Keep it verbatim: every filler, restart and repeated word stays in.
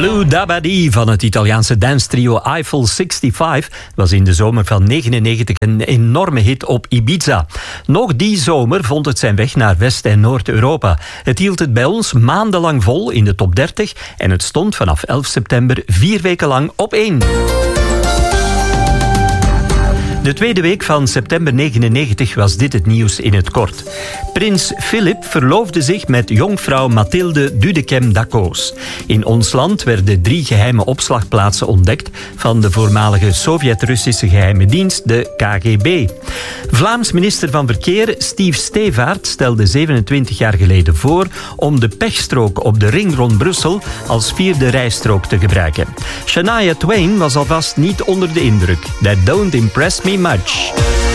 Blue Dabadi van het Italiaanse dance-trio Eiffel zesenvijftig was in de zomer van negenennegentig een enorme hit op Ibiza. Nog die zomer vond het zijn weg naar West- en Noord-Europa. Het hield het bij ons maandenlang vol in de top dertig en het stond vanaf elf september vier weken lang op één. De tweede week van september negenennegentig was dit het nieuws in het kort. Prins Philip verloofde zich met jonkvrouw Mathilde Dudekem d'Acoos. In ons land werden drie geheime opslagplaatsen ontdekt van de voormalige Sovjet-Russische geheime dienst, de K G B. Vlaams minister van Verkeer Steve Stevaart stelde zevenentwintig jaar geleden voor om de pechstrook op de ring rond Brussel als vierde rijstrook te gebruiken. Shania Twain was alvast niet onder de indruk. That don't impress me much.